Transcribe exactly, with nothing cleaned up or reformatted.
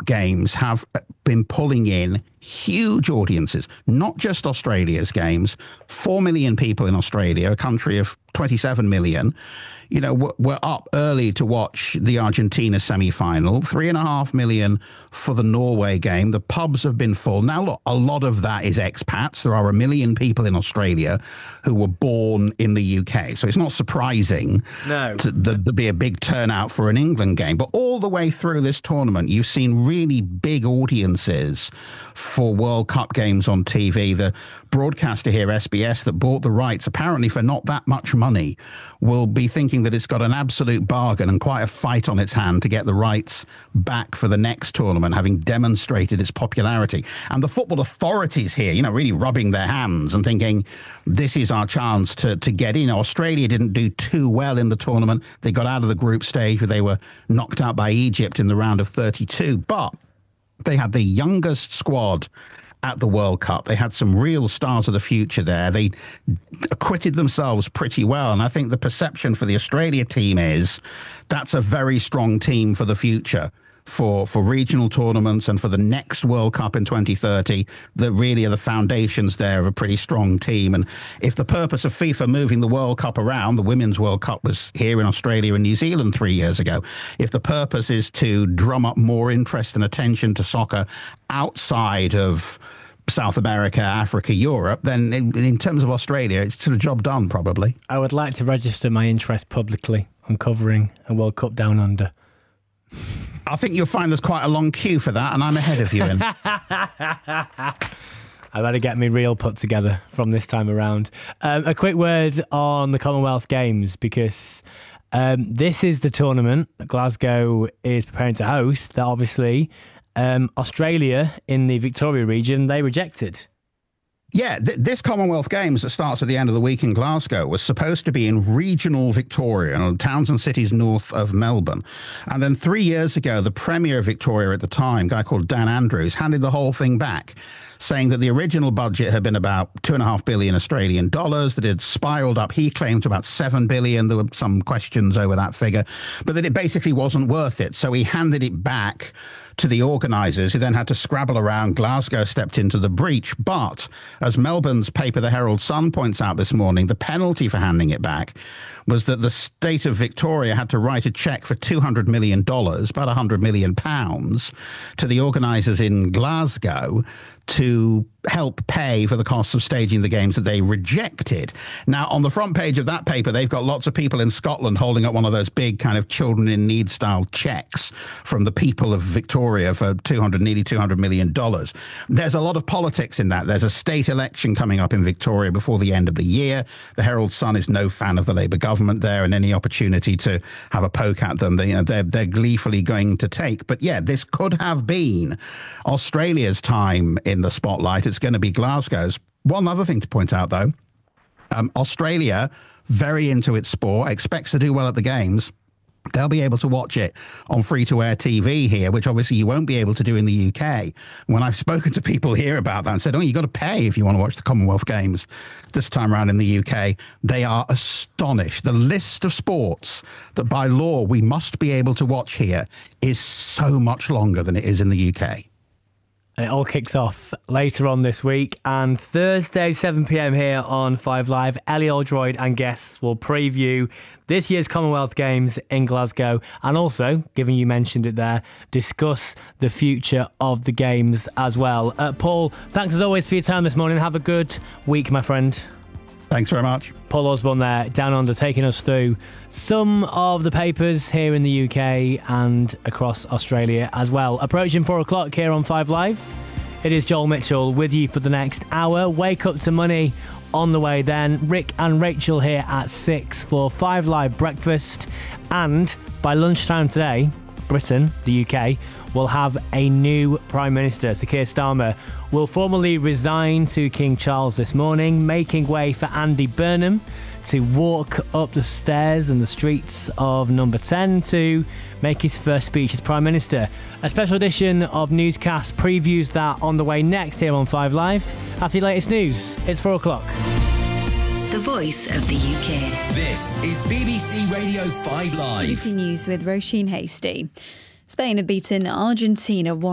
games have been pulling in huge audiences, not just Australia's games. Four million people in Australia, a country of twenty-seven million, you know, were up early to watch the Argentina semi-final. Three and a half million for the Norway game. The pubs have been full. Now, look, a lot of that is expats. There are a million people in Australia who were born in the U K. So it's not surprising no. to, that there'd be a big turnout for an England game. But all the way through this tournament, you've seen really big audiences for World Cup games on T V. The broadcaster here, S B S, that bought the rights, apparently for not that much money, will be thinking that it's got an absolute bargain and quite a fight on its hand to get the rights back for the next tournament, having demonstrated its popularity. And the football authorities here, you know, really rubbing their hands and thinking, this is our chance to, to get in. Australia didn't do too well in the tournament. They got out of the group stage where they were knocked out by Egypt in the round of thirty-two. But they had the youngest squad at the World Cup. They had some real stars of the future there. They acquitted themselves pretty well. And I think the perception for the Australia team is that's a very strong team for the future, for, for regional tournaments and for the next World Cup in twenty thirty, that really are the foundations there of a pretty strong team. And if the purpose of FIFA moving the World Cup around, the Women's World Cup was here in Australia and New Zealand three years ago, if the purpose is to drum up more interest and attention to soccer outside of South America, Africa, Europe, then in, in terms of Australia, it's sort of job done, probably. I would like to register my interest publicly on covering a World Cup Down Under. I think you'll find there's quite a long queue for that, and I'm ahead of you in. I better get me reel put together from this time around. Um, a quick word on the Commonwealth Games, because um, this is the tournament that Glasgow is preparing to host that obviously um, Australia in the Victoria region, they rejected. Yeah, th- this Commonwealth Games that starts at the end of the week in Glasgow was supposed to be in regional Victoria, and towns and cities north of Melbourne. And then three years ago, the Premier of Victoria at the time, a guy called Dan Andrews, handed the whole thing back, saying that the original budget had been about two and a half billion Australian dollars, that it had spiraled up, he claimed, to about seven billion. There were some questions over that figure, but that it basically wasn't worth it. So he handed it back to the organisers, who then had to scrabble around. Glasgow stepped into the breach. But as Melbourne's paper, the Herald Sun, points out this morning, the penalty for handing it back was that the state of Victoria had to write a cheque for two hundred million dollars, about one hundred million pounds, to the organisers in Glasgow to help pay for the costs of staging the games that they rejected. Now, on the front page of that paper, they've got lots of people in Scotland holding up one of those big kind of children in need style cheques from the people of Victoria for two hundred, nearly two hundred million dollars. There's a lot of politics in that. There's a state election coming up in Victoria before the end of the year. The Herald Sun is no fan of the Labour government there, and any opportunity to have a poke at them, they, you know, they're, they're gleefully going to take. But yeah, this could have been Australia's time in the spotlight. It's going to be Glasgow's. One other thing to point out, though, um, Australia, very into its sport, expects to do well at the games. They'll be able to watch it on free-to-air T V here, which obviously you won't be able to do in the U K. When I've spoken to people here about that and said, oh, you've got to pay if you want to watch the Commonwealth Games this time around in the U K, they are astonished. The list of sports that by law we must be able to watch here is so much longer than it is in the U K. And it all kicks off later on this week. And Thursday, seven p.m. here on Five Live, Ellie Oldroyd and guests will preview this year's Commonwealth Games in Glasgow. And also, given you mentioned it there, discuss the future of the Games as well. Uh, Paul, thanks as always for your time this morning. Have a good week, my friend. Thanks very much. Paul Osborne there, Down Under, taking us through some of the papers here in the U K and across Australia as well. Approaching four o'clock here on Five Live. It is Joel Mitchell with you for the next hour. Wake up to money on the way then. Rick and Rachel here at six for Five Live breakfast. And by lunchtime today, Britain, the U K, will have a new Prime Minister. Sir Keir Starmer will formally resign to King Charles this morning, making way for Andy Burnham to walk up the stairs and the streets of number ten to make his first speech as Prime Minister. A special edition of Newscast previews that on the way next here on Five Live. After the latest news, it's four o'clock. The voice of the U K. This is B B C Radio Five Live. B B C News with Roisin Hasty. Spain have beaten Argentina one